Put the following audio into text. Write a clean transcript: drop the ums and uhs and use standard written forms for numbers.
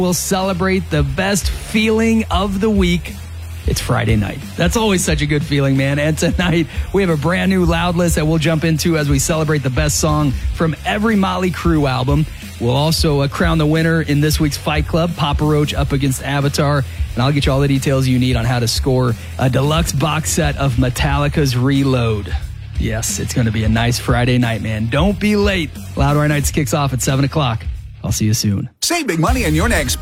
We'll celebrate the best feeling of the week. It's Friday night. That's always such a good feeling, man. And tonight, we have a brand new Loud List that we'll jump into as we celebrate the best song from every Motley Crue album. We'll also crown the winner in this week's Fight Club, Papa Roach up against Avatar. And I'll get you all the details you need on how to score a deluxe box set of Metallica's Reload. Yes, it's going to be a nice Friday night, man. Don't be late. Loudwire Nights kicks off at 7 o'clock. I'll see you soon. Save big money on your next